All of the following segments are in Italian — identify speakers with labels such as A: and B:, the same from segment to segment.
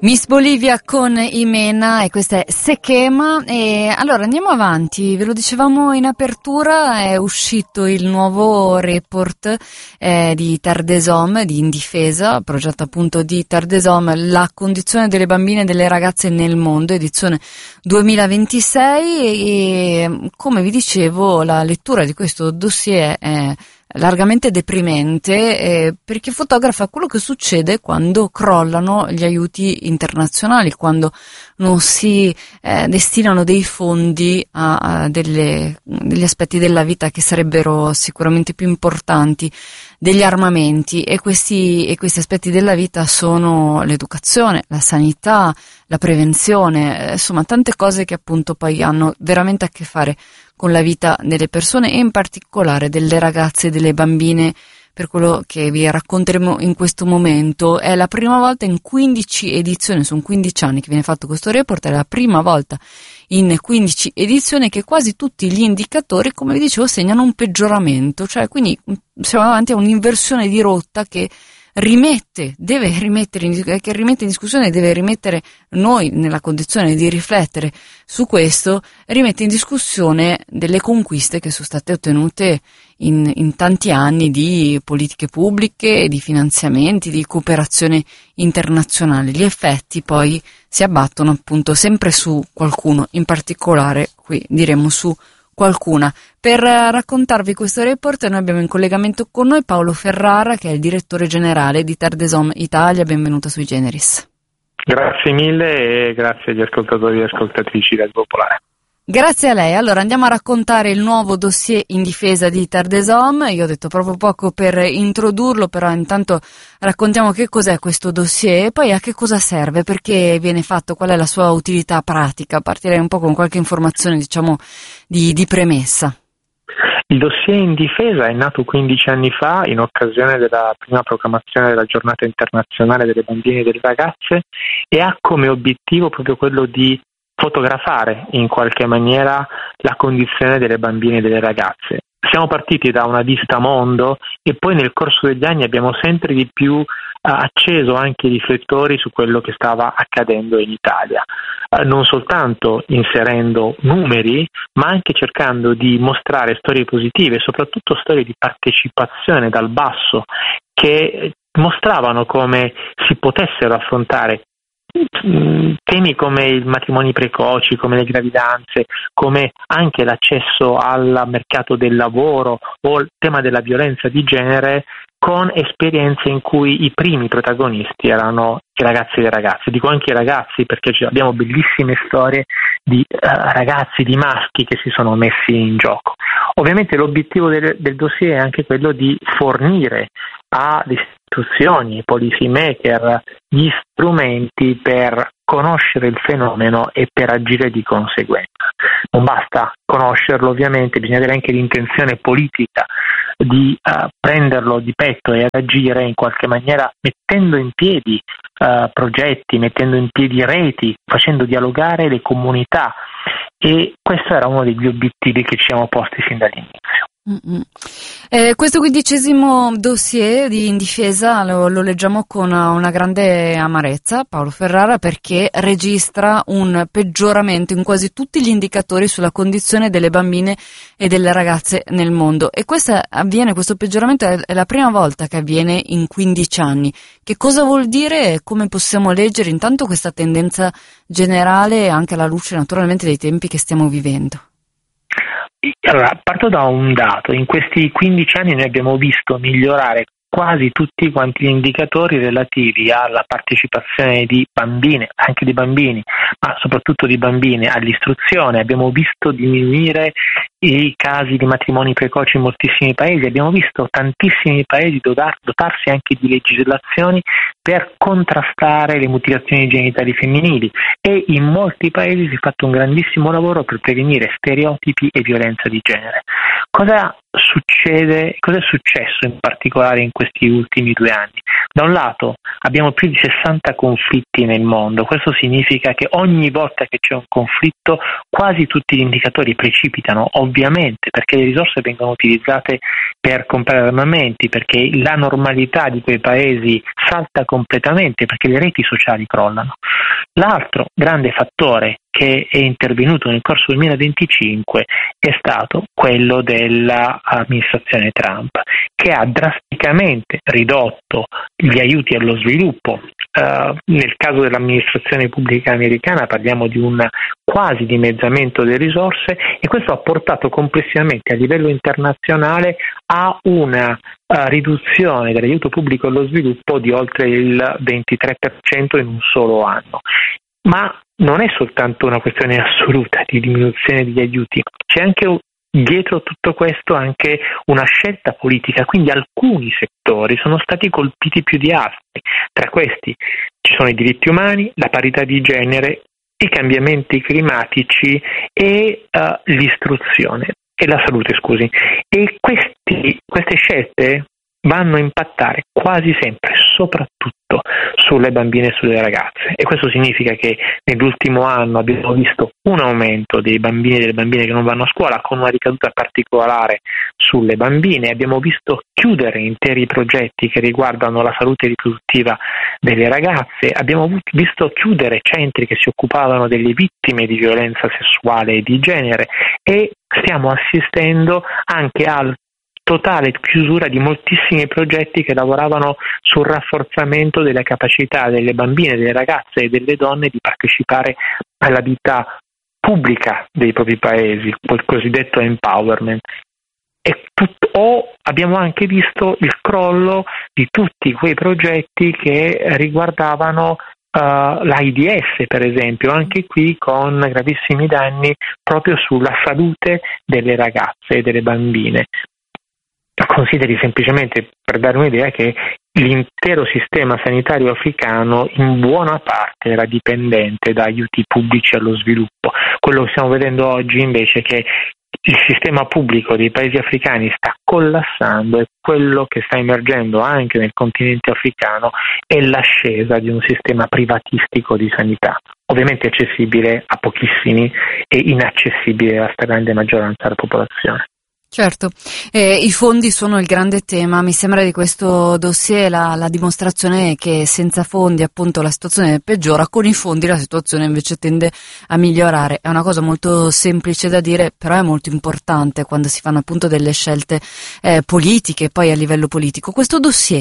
A: Miss Bolivia con Imena e questa è Sekema. E allora andiamo avanti, ve lo dicevamo in apertura, è uscito il nuovo report di Terre des Hommes, di Indifesa, progetto appunto di Terre des Hommes, la condizione delle bambine e delle ragazze nel mondo, edizione 2026, e come vi dicevo la lettura di questo dossier è largamente deprimente perché fotografa quello che succede quando crollano gli aiuti internazionali, quando non si destinano dei fondi a degli aspetti della vita che sarebbero sicuramente più importanti degli armamenti, e questi aspetti della vita sono l'educazione, la sanità, la prevenzione, insomma tante cose che appunto poi hanno veramente a che fare con la vita delle persone e in particolare delle ragazze e delle bambine. Per quello che vi racconteremo in questo momento, è la prima volta in 15 edizioni, sono 15 anni che viene fatto questo report, è la prima volta in 15 edizioni che quasi tutti gli indicatori, come vi dicevo, segnano un peggioramento, cioè quindi siamo davanti a un'inversione di rotta che deve rimettere in discussione, deve rimettere noi nella condizione di riflettere su questo, rimette in discussione delle conquiste che sono state ottenute in tanti anni di politiche pubbliche, di finanziamenti, di cooperazione internazionale. Gli effetti poi si abbattono appunto sempre su qualcuno, in particolare qui diremo su qualcuna. Per raccontarvi questo report noi abbiamo in collegamento con noi Paolo Ferrara, che è il direttore generale di Terre des Hommes Italia. Benvenuto sui Generis.
B: Grazie mille e grazie agli ascoltatori e ascoltatrici del Popolare.
A: Grazie a lei. Allora andiamo a raccontare il nuovo dossier Indifesa di Terre des Hommes. Io ho detto proprio poco per introdurlo, però intanto raccontiamo che cos'è questo dossier e poi a che cosa serve, perché viene fatto, qual è la sua utilità pratica. Partirei un po' con qualche informazione, diciamo, di premessa.
B: Il dossier Indifesa è nato 15 anni fa in occasione della prima proclamazione della Giornata Internazionale delle Bambine e delle Ragazze e ha come obiettivo proprio quello di fotografare in qualche maniera la condizione delle bambine e delle ragazze. Siamo partiti da una vista mondo e poi nel corso degli anni abbiamo sempre di più acceso anche i riflettori su quello che stava accadendo in Italia, non soltanto inserendo numeri, ma anche cercando di mostrare storie positive, soprattutto storie di partecipazione dal basso, che mostravano come si potessero affrontare temi come i matrimoni precoci, come le gravidanze, come anche l'accesso al mercato del lavoro o il tema della violenza di genere, con esperienze in cui i primi protagonisti erano i ragazzi e le ragazze. Dico anche i ragazzi perché abbiamo bellissime storie di ragazzi, di maschi che si sono messi in gioco. Ovviamente l'obiettivo del dossier è anche quello di fornire alle istituzioni, ai policy maker, gli strumenti per conoscere il fenomeno e per agire di conseguenza. Non basta conoscerlo, ovviamente, bisogna avere anche l'intenzione politica di prenderlo di petto e agire in qualche maniera mettendo in piedi progetti, mettendo in piedi reti, facendo dialogare le comunità, e questo era uno degli obiettivi che ci siamo posti fin dall'inizio.
A: Questo 15° dossier di Indifesa lo leggiamo con una grande amarezza, Paolo Ferrara, perché registra un peggioramento in quasi tutti gli indicatori sulla condizione delle bambine e delle ragazze nel mondo, e questo peggioramento è la prima volta che avviene in 15 anni. Che cosa vuol dire e come possiamo leggere intanto questa tendenza generale anche alla luce naturalmente dei tempi che stiamo vivendo?
B: Allora, parto da un dato: in questi 15 anni noi abbiamo visto migliorare quasi tutti quanti gli indicatori relativi alla partecipazione di bambine, anche di bambini, ma soprattutto di bambine, all'istruzione. Abbiamo visto diminuire i casi di matrimoni precoci in moltissimi paesi, abbiamo visto tantissimi paesi dotarsi anche di legislazioni per contrastare le mutilazioni genitali femminili, e in molti paesi si è fatto un grandissimo lavoro per prevenire stereotipi e violenza di genere. Cosa succede, cosa è successo in particolare in questi ultimi 2 anni? Da un lato abbiamo più di 60 conflitti nel mondo, questo significa che ogni volta che c'è un conflitto quasi tutti gli indicatori precipitano, ovviamente perché le risorse vengono utilizzate per comprare armamenti, perché la normalità di quei paesi salta completamente, perché le reti sociali crollano. L'altro grande fattore che è intervenuto nel corso del 2025 è stato quello dell'amministrazione Trump, che ha drasticamente ridotto gli aiuti allo sviluppo. Nel caso dell'amministrazione pubblica americana parliamo di un quasi dimezzamento delle risorse, e questo ha portato complessivamente a livello internazionale a una riduzione dell'aiuto pubblico allo sviluppo di oltre il 23% in un solo anno. Ma non è soltanto una questione assoluta di diminuzione degli aiuti, c'è anche dietro tutto questo anche una scelta politica, quindi alcuni settori sono stati colpiti più di altri. Tra questi ci sono i diritti umani, la parità di genere, i cambiamenti climatici e l'istruzione e la salute, scusi. E queste scelte vanno a impattare quasi sempre, soprattutto sulle bambine e sulle ragazze, e questo significa che nell'ultimo anno abbiamo visto un aumento dei bambini e delle bambine che non vanno a scuola, con una ricaduta particolare sulle bambine. Abbiamo visto chiudere interi progetti che riguardano la salute riproduttiva delle ragazze, abbiamo visto chiudere centri che si occupavano delle vittime di violenza sessuale e di genere, e stiamo assistendo anche al totale chiusura di moltissimi progetti che lavoravano sul rafforzamento delle capacità delle bambine, delle ragazze e delle donne di partecipare alla vita pubblica dei propri paesi, il cosiddetto empowerment. O abbiamo anche visto il crollo di tutti quei progetti che riguardavano l'AIDS, per esempio, anche qui con gravissimi danni proprio sulla salute delle ragazze e delle bambine. Consideri semplicemente, per dare un'idea, che l'intero sistema sanitario africano in buona parte era dipendente da aiuti pubblici allo sviluppo. Quello che stiamo vedendo oggi invece è che il sistema pubblico dei paesi africani sta collassando, e quello che sta emergendo anche nel continente africano è l'ascesa di un sistema privatistico di sanità, ovviamente accessibile a pochissimi e inaccessibile alla stragrande maggioranza della popolazione.
A: Certo, i fondi sono il grande tema. Mi sembra di questo dossier la dimostrazione che senza fondi appunto la situazione peggiora, con i fondi la situazione invece tende a migliorare. È una cosa molto semplice da dire, però è molto importante quando si fanno appunto delle scelte politiche, poi a livello politico. Questo dossier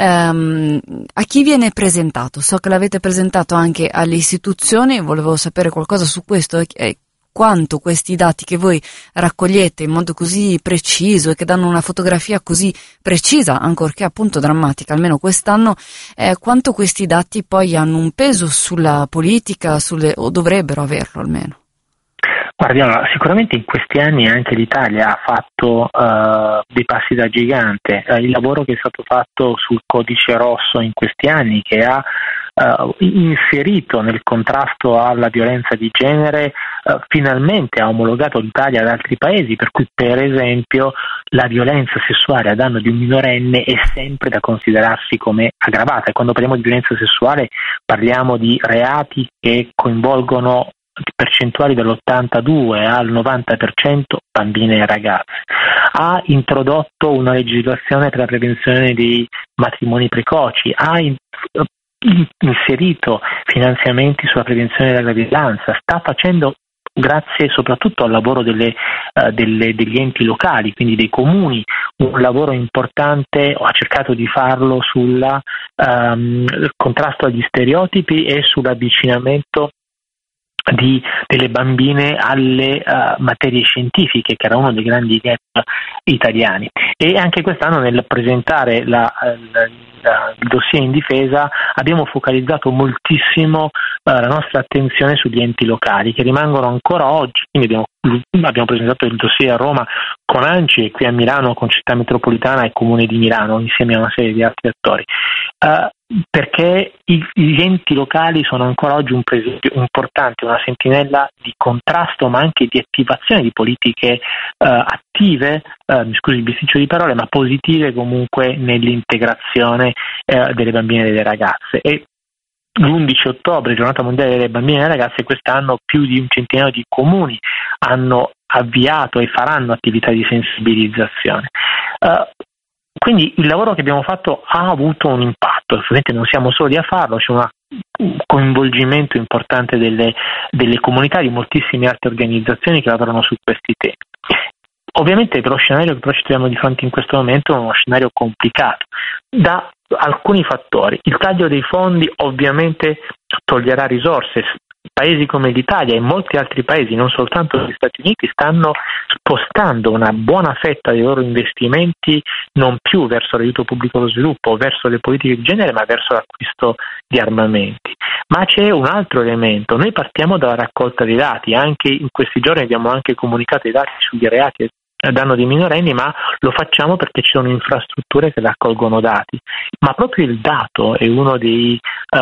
A: a chi viene presentato? So che l'avete presentato anche alle istituzioni, volevo sapere qualcosa su questo. Quanto questi dati che voi raccogliete in modo così preciso e che danno una fotografia così precisa, ancorché appunto drammatica, almeno quest'anno, quanto questi dati poi hanno un peso sulla politica, o dovrebbero averlo almeno?
B: Guardi, sicuramente in questi anni anche l'Italia ha fatto dei passi da gigante. Il lavoro che è stato fatto sul codice rosso in questi anni, che ha inserito nel contrasto alla violenza di genere, finalmente ha omologato l'Italia ad altri paesi, per cui per esempio la violenza sessuale a danno di un minorenne è sempre da considerarsi come aggravata, e quando parliamo di violenza sessuale parliamo di reati che coinvolgono percentuali dall'82 al 90% bambine e ragazze. Ha introdotto una legislazione per la prevenzione dei matrimoni precoci, ha inserito finanziamenti sulla prevenzione della gravidanza, sta facendo, grazie soprattutto al lavoro degli enti locali, quindi dei comuni, un lavoro importante, o ha cercato di farlo sul contrasto agli stereotipi e sull'avvicinamento delle bambine alle materie scientifiche, che era uno dei grandi gap italiani. E anche quest'anno, nel presentare il dossier in difesa, abbiamo focalizzato moltissimo la nostra attenzione sugli enti locali che rimangono ancora oggi, quindi abbiamo presentato il dossier a Roma con ANCI e qui a Milano con Città Metropolitana e Comune di Milano insieme a una serie di altri attori, perché gli enti locali sono ancora oggi un presidio importante, una sentinella di contrasto ma anche di attivazione di politiche attive, mi scusi il bisticcio di parole, ma positive comunque nell'integrazione delle bambine e delle ragazze. E l'11 ottobre, giornata mondiale delle bambine e delle ragazze, quest'anno più di un centinaio di comuni hanno avviato e faranno attività di sensibilizzazione. Quindi il lavoro che abbiamo fatto ha avuto un impatto, ovviamente non siamo soli a farlo, c'è un coinvolgimento importante delle comunità, di moltissime altre organizzazioni che lavorano su questi temi. Ovviamente lo scenario che però ci troviamo di fronte in questo momento è uno scenario complicato da alcuni fattori. Il taglio dei fondi ovviamente toglierà risorse. Paesi come l'Italia e molti altri paesi, non soltanto gli Stati Uniti, stanno spostando una buona fetta dei loro investimenti non più verso l'aiuto pubblico allo sviluppo, verso le politiche di genere, ma verso l'acquisto di armamenti. Ma c'è un altro elemento: noi partiamo dalla raccolta dei dati, anche in questi giorni abbiamo anche comunicato i dati sugli reati a danno di minorenni, ma lo facciamo perché ci sono infrastrutture che raccolgono dati. Ma proprio il dato è uno dei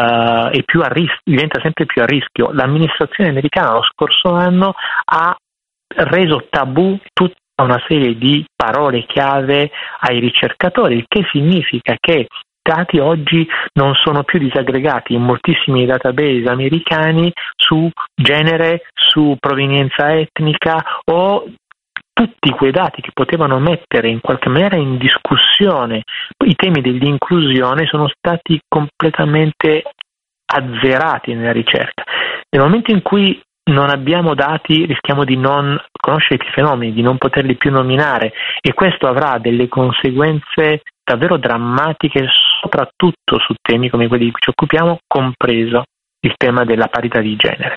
B: è più a rischio, diventa sempre più a rischio. L'amministrazione americana lo scorso anno ha reso tabù tutta una serie di parole chiave ai ricercatori, il che significa che dati oggi non sono più disaggregati in moltissimi database americani su genere, su provenienza etnica o tutti quei dati che potevano mettere in qualche maniera in discussione i temi dell'inclusione sono stati completamente azzerati nella ricerca. Nel momento in cui non abbiamo dati rischiamo di non conoscere i fenomeni, di non poterli più nominare, e questo avrà delle conseguenze davvero drammatiche soprattutto su temi come quelli di cui ci occupiamo, compreso il tema della parità di genere.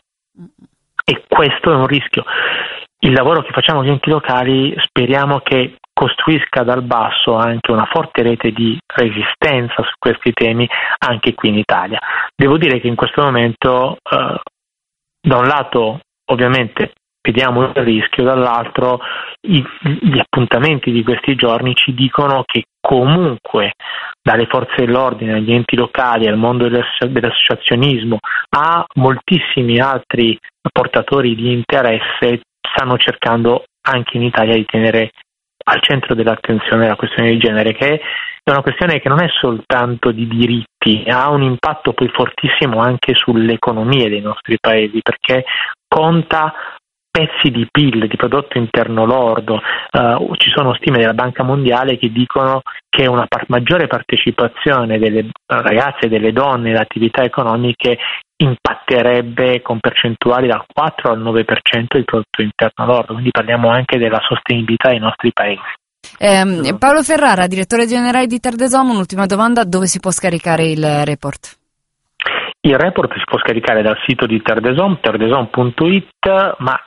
B: E questo è un rischio. Il lavoro che facciamo con gli enti locali speriamo che costruisca dal basso anche una forte rete di resistenza su questi temi anche qui in Italia. Devo dire che in questo momento da un lato ovviamente vediamo il rischio, dall'altro gli appuntamenti di questi giorni ci dicono che comunque dalle forze dell'ordine agli enti locali, al mondo dell'associazionismo, a moltissimi altri portatori di interesse stanno cercando anche in Italia di tenere al centro dell'attenzione la questione di genere, che è una questione che non è soltanto di diritti, ha un impatto poi fortissimo anche sulle economie dei nostri paesi, perché conta pezzi di PIL, di prodotto interno lordo. Ci sono stime della Banca Mondiale che dicono che una maggiore partecipazione delle ragazze e delle donne alle attività economiche impatterebbe con percentuali dal 4 al 9% del prodotto interno lordo, quindi parliamo anche della sostenibilità dei nostri paesi.
A: Paolo Ferrara, direttore generale di Terre des Hommes, un'ultima domanda: dove si può scaricare il report?
B: Il report si può scaricare dal sito di Terre des Hommes, terredeshommes.it, ma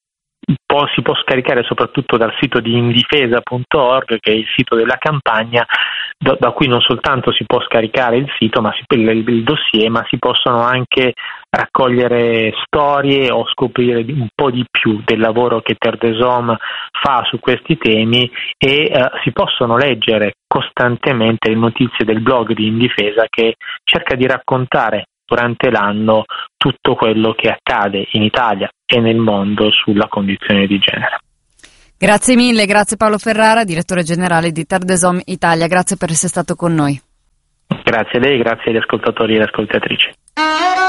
B: si può scaricare soprattutto dal sito di indifesa.org, che è il sito della campagna, da cui non soltanto si può scaricare il sito, ma il dossier, ma si possono anche raccogliere storie o scoprire un po' di più del lavoro che Terre des Hommes fa su questi temi, e si possono leggere costantemente le notizie del blog di Indifesa, che cerca di raccontare durante l'anno tutto quello che accade in Italia e nel mondo sulla condizione di genere.
A: Grazie mille, grazie Paolo Ferrara, direttore generale di Terre des Hommes Italia, grazie per essere stato con noi.
B: Grazie a lei, grazie agli ascoltatori e alle ascoltatrici.